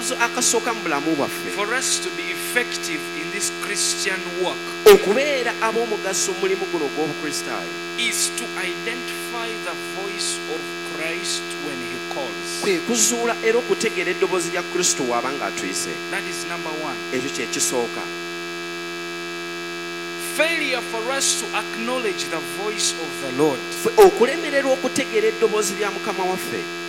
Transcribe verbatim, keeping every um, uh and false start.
akabuzo akasooka mu bulamu bwaffe for us to be effective in this Christian work okubeera ab'omugaso mu mulimu guno gw'obukristaayo is to identify the voice of Christ when he calls. kwe kuzuula era okutegeera eddoboozi lya Kristo bw'aba ng'atuyise. That is number one. Ekyo kye kisooka. Failure for us to acknowledge the voice of the Lord okulemererwa okutegeera eddoboozi lya Mukama waffe